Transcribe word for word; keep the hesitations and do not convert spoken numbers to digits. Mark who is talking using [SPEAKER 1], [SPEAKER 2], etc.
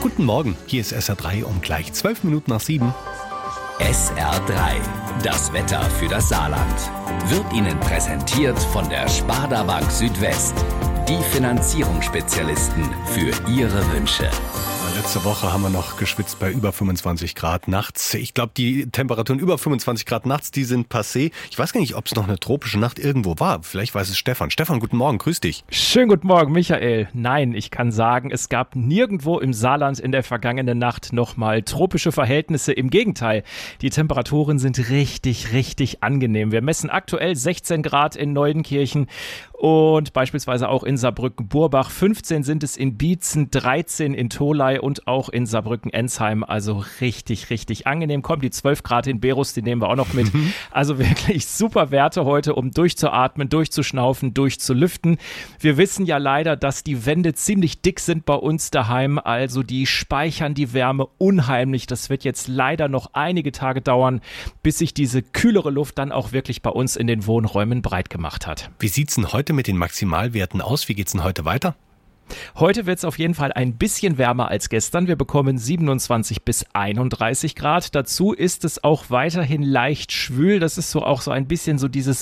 [SPEAKER 1] Guten Morgen, hier ist S R drei um gleich zwölf Minuten nach sieben.
[SPEAKER 2] S R drei, das Wetter für das Saarland, wird Ihnen präsentiert von der Sparda Bank Südwest. Die Finanzierungsspezialisten für Ihre Wünsche.
[SPEAKER 1] Letzte Woche haben wir noch geschwitzt bei über fünfundzwanzig Grad nachts. Ich glaube, die Temperaturen über fünfundzwanzig Grad nachts, die sind passé. Ich weiß gar nicht, ob es noch eine tropische Nacht irgendwo war. Vielleicht weiß es Stefan. Stefan, guten Morgen, grüß dich.
[SPEAKER 3] Schönen guten Morgen, Michael. Nein, ich kann sagen, es gab nirgendwo im Saarland in der vergangenen Nacht nochmal tropische Verhältnisse. Im Gegenteil, die Temperaturen sind richtig, richtig angenehm. Wir messen aktuell sechzehn Grad in Neudenkirchen und beispielsweise auch in Saarbrücken-Burbach. fünfzehn sind es in Bietzen, dreizehn in Tholey und auch in Saarbrücken-Ensheim. Also richtig, richtig angenehm. Kommen die zwölf Grad in Berus, die nehmen wir auch noch mit. Also wirklich super Werte heute, um durchzuatmen, durchzuschnaufen, durchzulüften. Wir wissen ja leider, dass die Wände ziemlich dick sind bei uns daheim. Also die speichern die Wärme unheimlich. Das wird jetzt leider noch einige Tage dauern, bis sich diese kühlere Luft dann auch wirklich bei uns in den Wohnräumen breit gemacht hat.
[SPEAKER 1] Wie sieht's denn heute mit den Maximalwerten aus? Wie geht's denn heute weiter?
[SPEAKER 3] Heute wird es auf jeden Fall ein bisschen wärmer als gestern. Wir bekommen siebenundzwanzig bis einunddreißig Grad. Dazu ist es auch weiterhin leicht schwül. Das ist so auch so ein bisschen so dieses